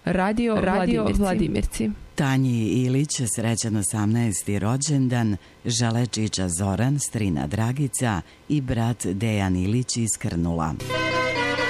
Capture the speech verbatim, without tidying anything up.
Radio, Radio Vladimirci. Vladimirci. Tanji Ilić srećan osamnaesti rođendan, žele čiča Zoran, strina Dragica i brat Dejan Ilić iz Krnula.